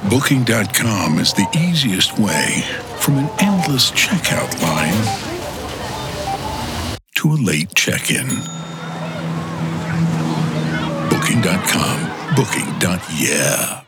Booking.com is the easiest way from an endless checkout line to a late check-in. Booking.com. Booking.yeah.